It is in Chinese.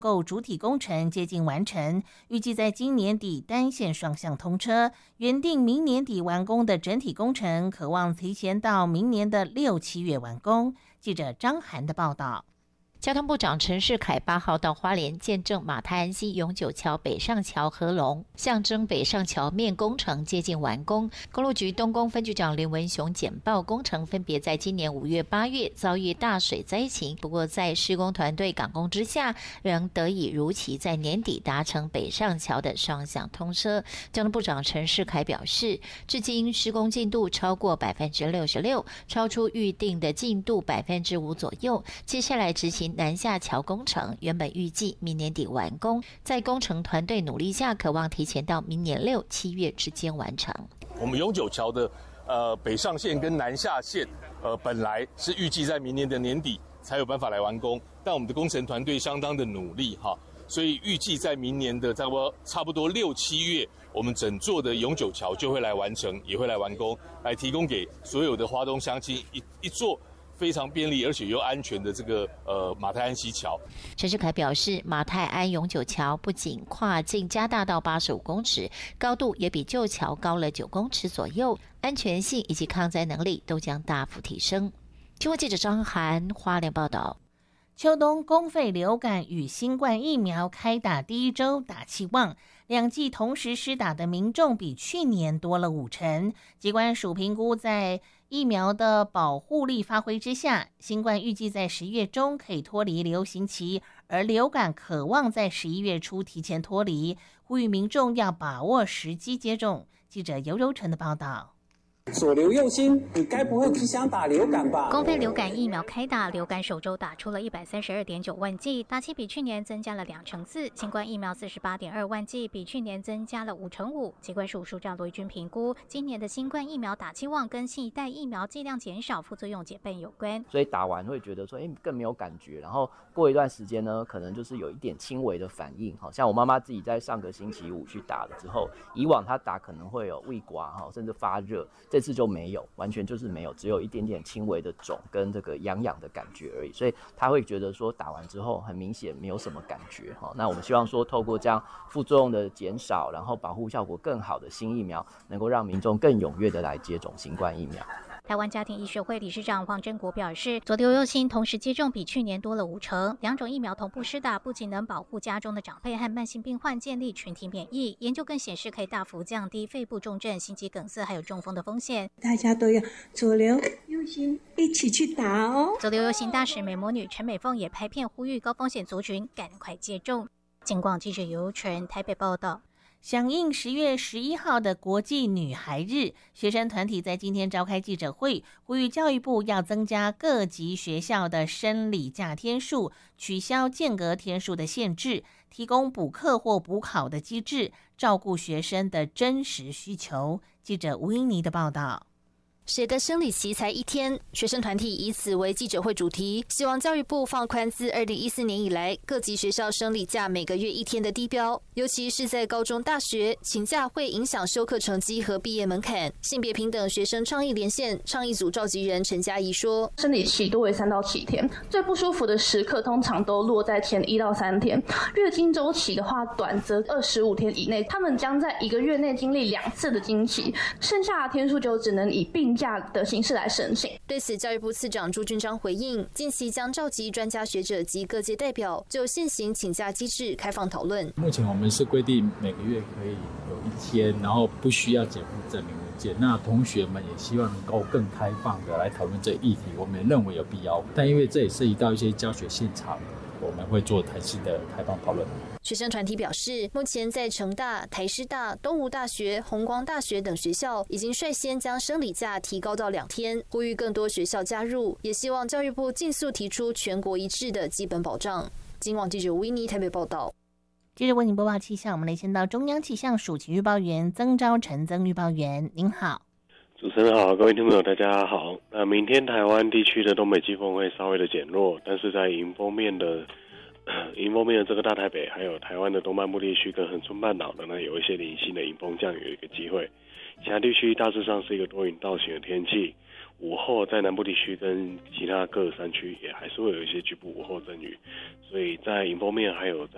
构主体工程接近完成，预计在今年底单线双向通车。原定明年底完工的整体工程，可望提前到明年的6、7月完工。记者张涵的报道。 交通部长陈世凯8号到花莲见证马太安溪永久桥北上桥合龙，象征北上桥面工程接近完工。公路局东宫分局长林文雄简报工程分别在今年5月、8月遭遇大水灾情，不过在施工团队赶工之下，仍得以如期在年底达成北上桥的双向通车。交通部长陈世凯表示，至今施工进度超过66%，超出预定的进度5%左右。接下来执行南下桥工程，原本预计明年底完工，在工程团队努力下，可望提前到明年6、7月之间完成。 我们永久桥的北上线跟南下线本来是预计在明年的年底才有办法来完工，但我们的工程团队相当的努力哈，所以预计在明年的差不多6、7月，我们整座的永久桥就会来完成，也会来完工，来提供给所有的花东乡亲一座非常便利而且又安全的这个马太安溪桥。 陈世凯表示，马太安永久桥不仅跨径加大到85公尺，高度也比旧桥高了9公尺左右，安全性以及抗灾能力都将大幅提升。新闻记者张涵花莲报道。 秋冬公费流感与新冠疫苗开打第一周打气旺，2剂同时施打的民众比去年多了50%。疾管署评估，在疫苗的保护力发挥之下，新冠预计在10月中可以脱离流行期，而流感可望在11月初提前脱离，呼吁民众要把握时机接种。记者尤柔成的报道。 左流右心，你该不会只想打流感吧？ 公费流感疫苗开打，流感首周打出了132.9万剂，打期比去年增加了2%；新冠疫苗48.2万剂，比去年增加了5%。疾管署署长罗一军评估，今年的新冠疫苗打期旺跟新一代疫苗剂量减少、副作用减半有关。 所以打完会觉得说，更没有感觉，然后过一段时间呢，可能就是有一点轻微的反应。好像我妈妈自己在上个星期5去打了之后，以往她打可能会有胃刮甚至发热。这次就没有，完全就是没有，只有一点点轻微的肿跟这个痒痒的感觉而已，所以他会觉得说打完之后很明显没有什么感觉。那我们希望说透过这样副作用的减少，然后保护效果更好的新疫苗，能够让民众更踊跃的来接种新冠疫苗。 台湾家庭医学会理事长黄真国表示，左流右心同时接种比去年多了50%，2种疫苗同步施打，不仅能保护家中的长辈和慢性病患建立群体免疫，研究更显示可以大幅降低肺部重症、心肌梗塞还有中风的风险。 大家都要左流右心一起去打哦。 左流右心大使美魔女陈美凤也拍片呼吁高风险族群赶快接种。警广记者尤纯台北报道。 响应10月11号的国际女孩日，学生团体在今天召开记者会，呼吁教育部要增加各级学校的生理假天数，取消间隔天数的限制，提供补课或补考的机制，照顾学生的真实需求。记者吴英妮的报道。 谁的生理期才1天？学生团体以此为记者会主题，希望教育部放宽自2014年以来各级学校生理假每个月1天的低标，尤其是在高中、大学，请假会影响修课成绩和毕业门槛。性别平等学生倡议连线倡议组召集人陈嘉怡说：“ 生理期多为3到7天，最不舒服的时刻通常都落在前1到3天。月经周期的话，短则25天以内，他们将在1个月内经历2次的经期，剩下的天数就只能以病假的形式来申请。” 对此，教育部次长朱俊章回应，近期将召集专家学者及各界代表，就现行请假机制开放讨论。 目前我们是规定每个月可以有1天，然后不需要减负证明文件。那同学们也希望能够更开放的来讨论这议题，我们也认为有必要。但因为这也涉及到一些教学现场，我们会做台式的开放讨论。 学生团体表示，目前在成大、台师大、东吴大学、弘光大学等学校已经率先将生理假提高到2天，呼吁更多学校加入，也希望教育部尽速提出全国一致的基本保障。今晚记者吴依妮台北报道。 接着为您播报气象，我们来先到中央气象署气预报员曾昭成曾预报员，您好。 主持人好，各位听众朋友大家好。明天台湾地区的东北季风会稍微的减弱，但是在迎风面的这个大台北，还有台湾的东半部地区跟恒春半岛的呢，有一些零星的迎风降雨的一个机会。其他地区大致上是一个多云到晴的天气。午后在南部地区跟其他各山区也还是会有一些局部午后阵雨，所以在迎风面还有在